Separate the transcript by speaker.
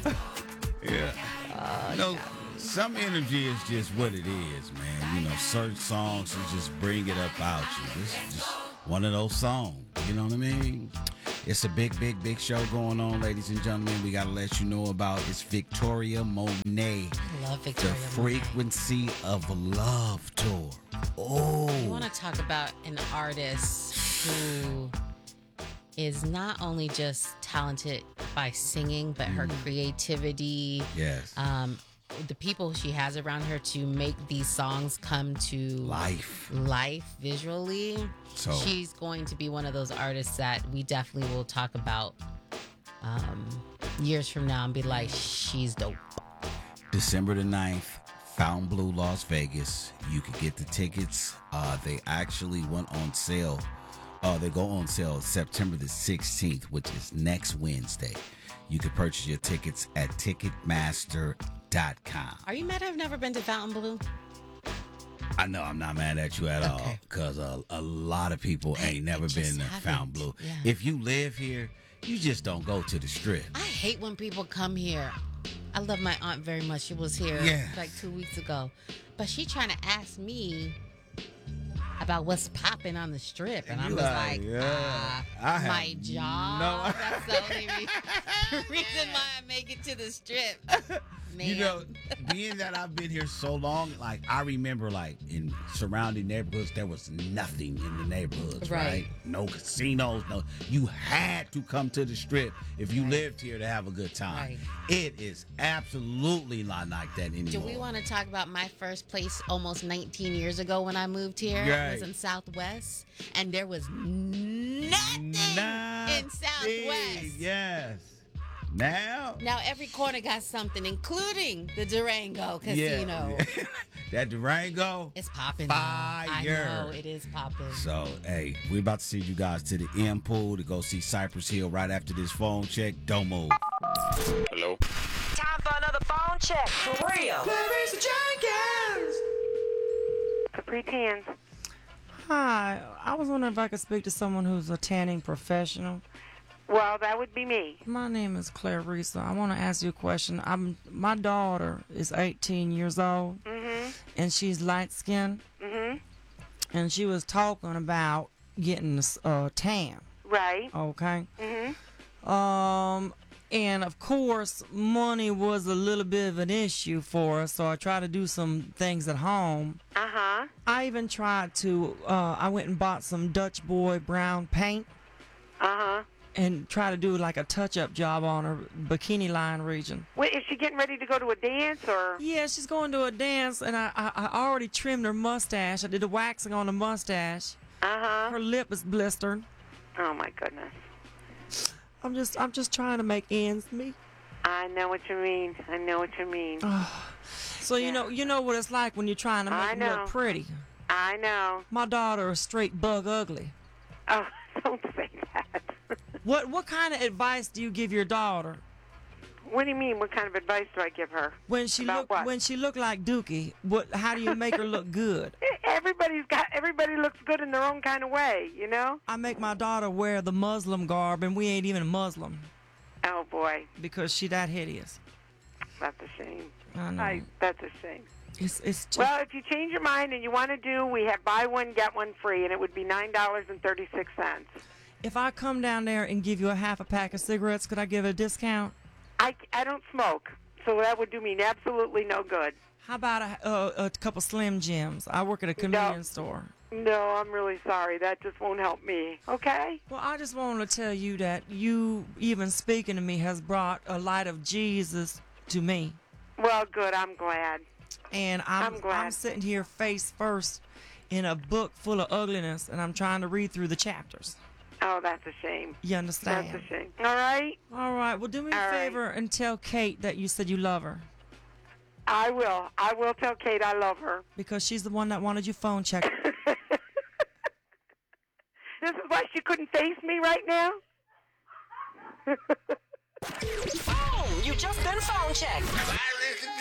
Speaker 1: Yeah. Some energy is just what it is, man. Certain songs you just bring it up out you. This is just one of those songs. You know what I mean? It's a big, big, big show going on, ladies and gentlemen. We got to let you know about it's Victoria Monet.
Speaker 2: I love Victoria
Speaker 1: The Frequency of Love tour. Oh.
Speaker 2: I want to talk about an artist who is not only just talented by singing, but her creativity.
Speaker 1: Yes.
Speaker 2: The people she has around her to make these songs come to life visually.
Speaker 1: So
Speaker 2: she's going to be one of those artists that we definitely will talk about years from now and be like, she's dope.
Speaker 1: December the 9th, Fontainebleau, Las Vegas. You can get the tickets. They actually went on sale. They go on sale September the 16th, which is next Wednesday. You can purchase your tickets at Ticketmaster.com.
Speaker 2: Are you mad I've never been to Fontainebleau?
Speaker 1: I know I'm not mad at you at all, because a lot of people ain't never been to Fontainebleau.
Speaker 2: Yeah.
Speaker 1: If you live here, you just don't go to the Strip.
Speaker 2: I hate when people come here. I love my aunt very much. She was here like 2 weeks ago. But she trying to ask me about what's popping on the Strip. And I'm just like, my job.
Speaker 1: No.
Speaker 2: That's the only reason why I make it to the Strip. Man.
Speaker 1: Being that I've been here so long, like I remember like in surrounding neighborhoods, there was nothing in the neighborhoods, right? No casinos, no. You had to come to the Strip if you lived here to have a good time.
Speaker 2: Right.
Speaker 1: It is absolutely not like that anymore.
Speaker 2: Do we want to talk about my first place almost 19 years ago when I moved here?
Speaker 1: Right.
Speaker 2: It was in Southwest, and there was nothing in Southwest.
Speaker 1: Yes. Now
Speaker 2: every corner got something, including the Durango Casino.
Speaker 1: Yeah. That Durango,
Speaker 2: it's popping.
Speaker 1: Fire.
Speaker 2: I know it is popping.
Speaker 1: So, hey, we're about to send you guys to the M Pool to go see Cypress Hill right after this phone check. Don't move.
Speaker 3: Hello?
Speaker 4: Time for another phone check. For real.
Speaker 5: Clarice Jenkins.
Speaker 4: Capri Tans.
Speaker 5: Hi, I was wondering if I could speak to someone who's a tanning professional.
Speaker 4: Well, that would be me.
Speaker 5: My name is Clarissa. I want to ask you a question. My daughter is 18 years old, and she's light-skinned, and she was talking about getting a tan.
Speaker 4: Right.
Speaker 5: Okay. And of course, money was a little bit of an issue for us, so I tried to do some things at home. I even tried to, I went and bought some Dutch Boy brown paint. And try to do like a touch-up job on her bikini line region.
Speaker 4: Wait, is she getting ready to go to a dance or?
Speaker 5: Yeah, she's going to a dance, and I already trimmed her mustache. I did the waxing on the mustache. Her lip is blistered.
Speaker 4: Oh my goodness.
Speaker 5: I'm just trying to make ends meet.
Speaker 4: I know what you mean.
Speaker 5: So you know what it's like when you're trying to make them look pretty.
Speaker 4: I know.
Speaker 5: My daughter is straight bug ugly.
Speaker 4: Oh, don't say that.
Speaker 5: What kind of advice do you give your daughter?
Speaker 4: What do you mean? What kind of advice do I give her?
Speaker 5: When she look like Dookie, how do you make her look good?
Speaker 4: Everybody looks good in their own kind of way, you know?
Speaker 5: I make my daughter wear the Muslim garb, and we ain't even Muslim.
Speaker 4: Oh boy.
Speaker 5: Because she that hideous.
Speaker 4: That's a shame.
Speaker 5: I know.
Speaker 4: That's a shame.
Speaker 5: It's just...
Speaker 4: Well, if you change your mind and you want to do, we have buy one, get one free, and it would be $9.36.
Speaker 5: If I come down there and give you a half a pack of cigarettes, could I give a discount?
Speaker 4: I don't smoke, so that would do me absolutely no good.
Speaker 5: How about a couple Slim Jims? I work at a convenience store.
Speaker 4: No, I'm really sorry. That just won't help me, okay?
Speaker 5: Well, I just want to tell you that you even speaking to me has brought a light of Jesus to me.
Speaker 4: Well, good. I'm glad.
Speaker 5: And I'm sitting here face first in a book full of ugliness, and I'm trying to read through the chapters.
Speaker 4: Oh, that's a shame.
Speaker 5: You understand?
Speaker 4: That's a shame. All right?
Speaker 5: All right. Well, do me a favor and tell Kate that you said you love her.
Speaker 4: I will. I will tell Kate I love her.
Speaker 5: Because she's the one that wanted your phone check.
Speaker 4: This is why she couldn't face me right now? Phone! You just been phone checked.